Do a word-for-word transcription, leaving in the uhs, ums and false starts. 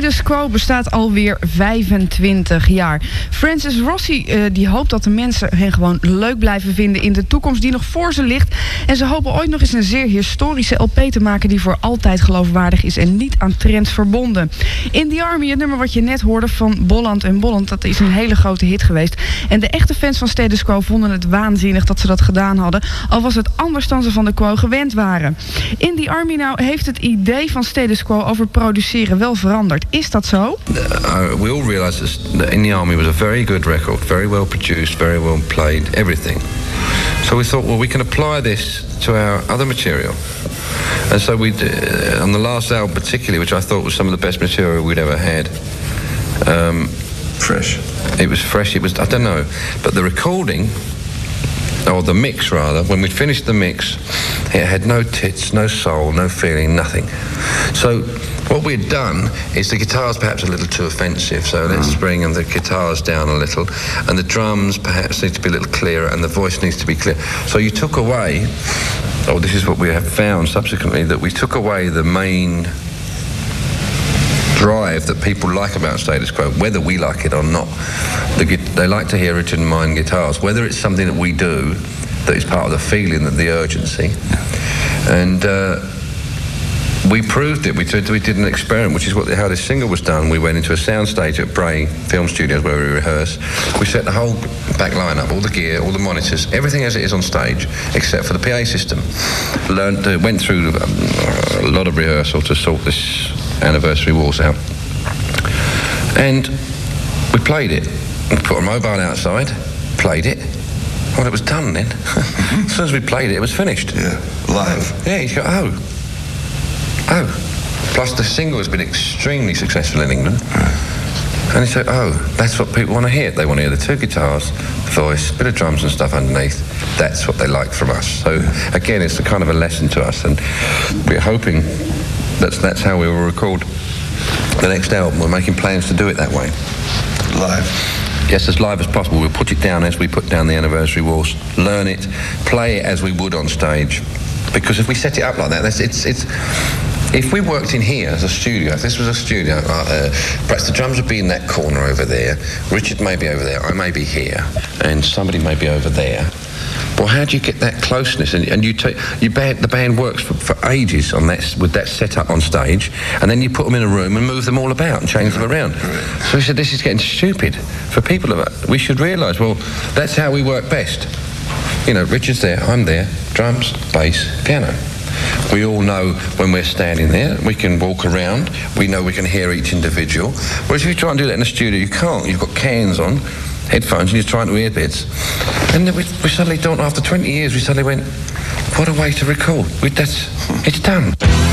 Status Quo bestaat alweer vijfentwintig jaar. Francis Rossi uh, die hoopt dat de mensen hen gewoon leuk blijven vinden in de toekomst die nog voor ze ligt. En ze hopen ooit nog eens een zeer historische L P te maken die voor altijd geloofwaardig is en niet aan trends verbonden. In the Army, het nummer wat je net hoorde van Bolland en Bolland, dat is een hele grote hit geweest. En de echte fans van Status Quo vonden het waanzinnig dat ze dat gedaan hadden, al was het anders dan ze van de Quo gewend waren. In the Army nou heeft het idee van Status Quo over produceren wel veranderd. Is dat zo? Uh, we all realised that In the Army was a very good record, very well produced, very well played, everything. So we thought, well, we can apply this to our other material. And so we, uh, on the last album particularly, which I thought was some of the best material we'd ever had. Um, fresh. It was fresh, it was, I don't know, but the recording, or the mix rather, when we'd finished the mix, it had no tits, no soul, no feeling, nothing. So what we'd done is the guitar's perhaps a little too offensive, so let's bring the guitars down a little, and the drums perhaps need to be a little clearer, and the voice needs to be clear. So you took away, oh, this is what we have found subsequently, that we took away the main drive that people like about Status Quo, whether we like it or not. The, they like to hear Richard and mine guitars, whether it's something that we do that is part of the feeling, that the urgency. And uh, we proved it. We did, we did an experiment, which is what how this single was done. We went into a soundstage at Bray Film Studios where we rehearsed. We set the whole back line up, all the gear, all the monitors, everything as it is on stage, except for the P A system. Learned, uh, went through um, a lot of rehearsal to sort this Anniversary Waltz out. And we played it. We put a mobile outside, played it. Well, it was done then. As soon as we played it, it was finished. Yeah, live. Yeah, you go, oh. Oh. Plus the single has been extremely successful in England. And he said, oh, that's what people want to hear. They want to hear the two guitars, voice, bit of drums and stuff underneath. That's what they like from us. So, again, it's a kind of a lesson to us. And we're hoping that's, that's how we will record the next album. We're making plans to do it that way. Live. Yes, as live as possible. We'll put it down as we put down the Anniversary Waltz, learn it, play it as we would on stage. Because if we set it up like that, that's, it's, it's, if we worked in here as a studio, if this was a studio, uh, perhaps the drums would be in that corner over there, Richard may be over there, I may be here, and somebody may be over there. Well, how do you get that closeness? And, and you take, you band, the band works for, for ages on that, with that set up on stage, and then you put them in a room and move them all about and change them around. So he said, this is getting stupid. For people, we should realise, well, that's how we work best. You know, Richard's there, I'm there, drums, bass, piano. We all know when we're standing there, we can walk around, we know we can hear each individual. Whereas if you try and do that in a studio, you can't. You've got cans on, headphones, and you're trying to hear bits. And then we, we suddenly don't, after twenty years, we suddenly went, what a way to record. We, that's, it's done.